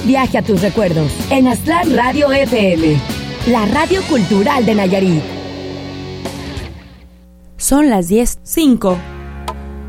Viaje a tus recuerdos en Aztlán Radio FM, la radio cultural de Nayarit. Son las 10:05.